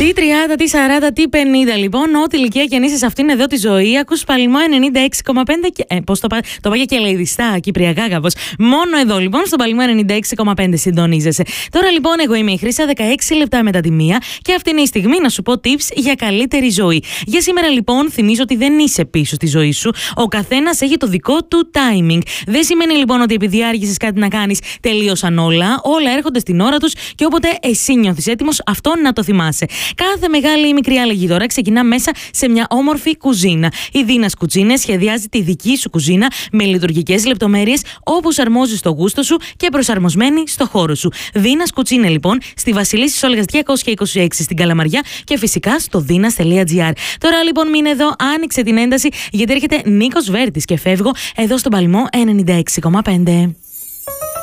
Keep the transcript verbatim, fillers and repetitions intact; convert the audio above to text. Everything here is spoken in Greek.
Τι τριάντα, τι σαράντα, τι πενήντα λοιπόν. Ό,τι ηλικία και αν είσαι σε αυτήν εδώ τη ζωή, ακούς Παλμό ενενήντα έξι κόμμα πέντε. Και, ε, πώς το, πά, το πάγε και λαϊδιστά, κυπριακά κάπως. Μόνο εδώ λοιπόν, στον Παλμό ενενήντα έξι κόμμα πέντε συντονίζεσαι. Τώρα λοιπόν, εγώ είμαι η Χρύσα, δεκαέξι λεπτά μετά τη μία, και αυτή είναι η στιγμή να σου πω tips για καλύτερη ζωή. Για σήμερα λοιπόν, θυμίζω ότι δεν είσαι πίσω στη ζωή σου. Ο καθένας έχει το δικό του timing. Δεν σημαίνει λοιπόν ότι επειδή άργησες κάτι να κάνεις, τελείωσαν όλα. Όλα έρχονται στην ώρα τους και όποτε εσύ νιώθεις έτοιμος, αυτό να το θυμάσαι. Κάθε μεγάλη ή μικρή αλλαγή τώρα ξεκινά μέσα σε μια όμορφη κουζίνα. Η Δίνας Κουτσίνες σχεδιάζει τη δική σου κουζίνα με λειτουργικές λεπτομέρειες όπως αρμόζει στο γούστο σου και προσαρμοσμένη στο χώρο σου. Δίνας Κουτσίνε λοιπόν, στη Βασιλίσσης Όλγας διακόσια είκοσι έξι στην Καλαμαριά και φυσικά στο δίνας τελεία τζι άρ. Τώρα λοιπόν μείνε εδώ, άνοιξε την ένταση γιατί έρχεται Νίκος Βέρτης και φεύγω εδώ στον Παλμό ενενήντα έξι κόμμα πέντε.